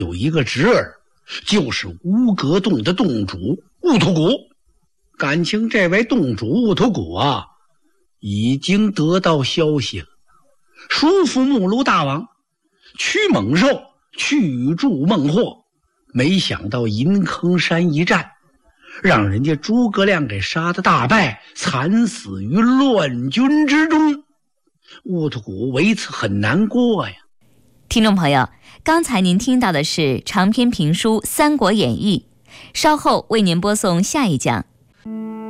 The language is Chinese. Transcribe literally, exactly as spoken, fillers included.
有一个侄儿，就是乌阁洞的洞主兀突骨。感情这位洞主兀突骨啊，已经得到消息了，叔父木卢大王驱猛兽，去助孟获，没想到银坑山一战，让人家诸葛亮给杀得大败，惨死于乱军之中。兀突骨为此很难过呀。 听众朋友，刚才您听到的是长篇评书《三国演义》，稍后为您播送下一讲